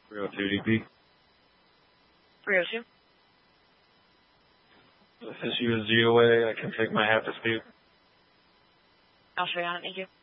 302 DP. 302. Since you was ZOA, I can take my half dispute. I'll show you on it. Thank you.